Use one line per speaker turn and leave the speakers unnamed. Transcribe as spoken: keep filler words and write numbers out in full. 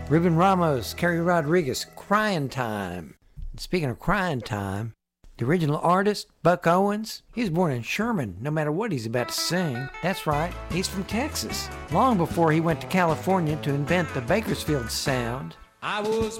Ruben Ramos, Kerry Rodriguez, Crying Time. And speaking of crying time, the original artist, Buck Owens, he was born in Sherman, no matter what he's about to sing. That's right, he's from Texas. Long before he went to California to invent the Bakersfield sound.
I was